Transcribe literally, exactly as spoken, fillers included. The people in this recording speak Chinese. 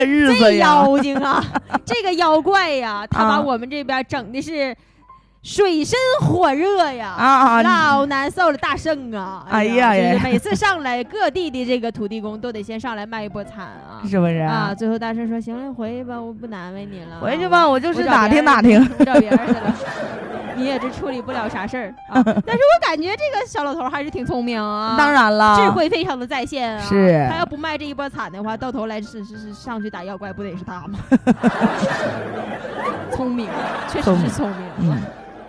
日子这呀， 妖精啊，这个妖怪呀，他把啊我们这边整的是水深火热呀， 啊老难受了，大圣啊！ 哎呀， 呀就是每次上来各地的这个土地公都得先上来卖一波惨啊， 是不是啊？最后大圣说：“行了，回去吧，我不难为你了， 回去吧，我就是我找打听别人打听。 我找别人去了。”你也是处理不了啥事儿啊，但是我感觉这个小老头还是挺聪明啊， 当然了， 智慧非常的在线啊。 是他要不卖这一波惨的话，到头来是是是上去打妖怪，不得是他吗？聪明，确实是聪明。 嗯。